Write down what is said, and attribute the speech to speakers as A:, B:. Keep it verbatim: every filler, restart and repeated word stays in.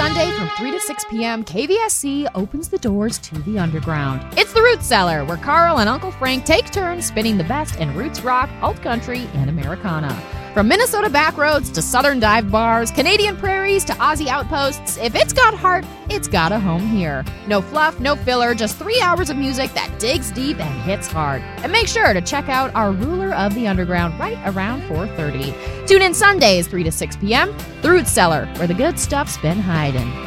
A: Sunday from three to six p.m., K V S C opens the doors to the underground. It's the Roots Cellar, where Carl and Uncle Frank take turns spinning the best in roots rock, alt country, and Americana. From Minnesota backroads to southern dive bars, Canadian prairies to Aussie outposts, if it's got heart, it's got a home here. No fluff, no filler, just three hours of music that digs deep and hits hard. And make sure to check out our Ruler of the Underground right around four thirty. Tune in Sundays, three to six p.m., The Roots Cellar, where the good stuff's been hiding.